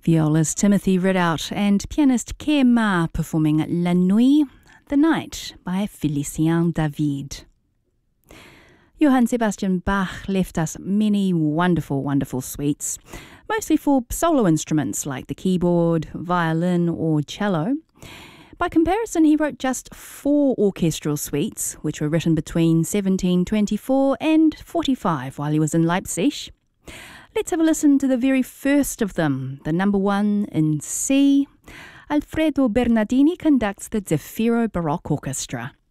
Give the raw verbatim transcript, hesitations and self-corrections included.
Violist Timothy Ridout and pianist Ke Ma performing La Nuit, The Night by Félicien David. Johann Sebastian Bach left us many wonderful, wonderful suites, mostly for solo instruments like the keyboard, violin or cello. By comparison, he wrote just four orchestral suites, which were written between seventeen twenty-four and forty-five while he was in Leipzig. Let's have a listen to the very first of them, the number one in C. Alfredo Bernardini conducts the Zeffiro Baroque Orchestra.